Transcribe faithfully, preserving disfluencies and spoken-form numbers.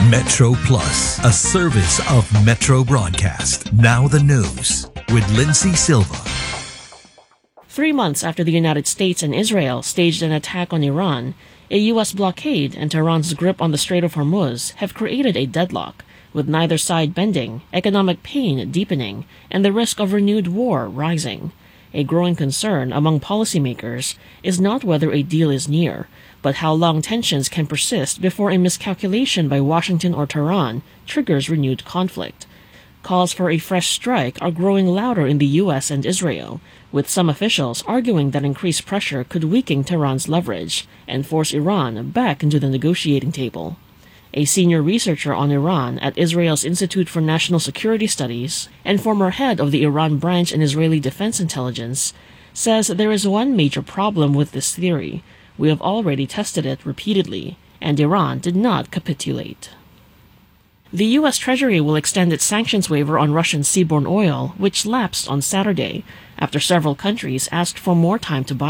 Metro Plus, a service of Metro Broadcast. Now the news with Lindsay Silva. Three months after the United States and Israel staged an attack on Iran, a U S blockade and Tehran's grip on the Strait of Hormuz have created a deadlock, with neither side bending, economic pain deepening, and the risk of renewed war rising. A growing concern among policymakers is not whether a deal is near, but how long tensions can persist before a miscalculation by Washington or Tehran triggers renewed conflict. Calls for a fresh strike are growing louder in the U S and Israel, with some officials arguing that increased pressure could weaken Tehran's leverage and force Iran back into the negotiating table. A senior researcher on Iran at Israel's Institute for National Security Studies and former head of the Iran branch in Israeli Defense Intelligence says there is one major problem with this theory. We have already tested it repeatedly, and Iran did not capitulate. The U S Treasury will extend its sanctions waiver on Russian seaborne oil, which lapsed on Saturday, after several countries asked for more time to buy